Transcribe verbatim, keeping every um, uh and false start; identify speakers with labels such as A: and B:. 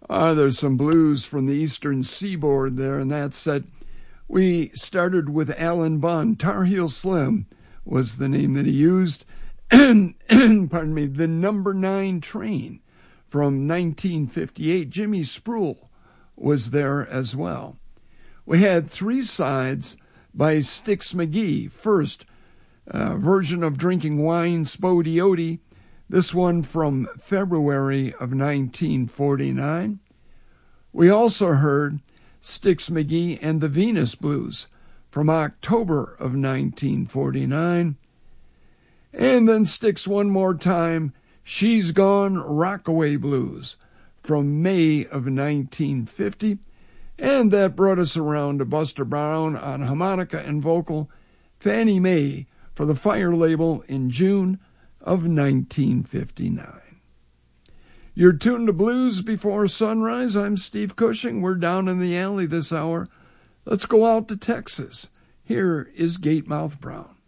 A: Uh, there's some blues from the Eastern Seaboard there, and that set. We started with Alan Bunn. Tar Heel Slim was the name that he used. And, pardon me, the Number Nine Train from nineteen fifty-eight. Jimmy Spruill was there as well. We had Three Sides by Styx McGee. First, uh, version of Drinking Wine, Spody-Ody. This one from February of nineteen forty-nine. We also heard Styx McGee and the Venus Blues from October of nineteen forty-nine. And then Styx one more time, She's Gone Rockaway Blues from May of nineteen fifty. And that brought us around to Buster Brown on harmonica and vocal, Fannie Mae for the Fire label in June of nineteen fifty-nine. You're tuned to Blues Before Sunrise. I'm Steve Cushing. We're down in the alley this hour. Let's go out to Texas. Here is Gatemouth Brown.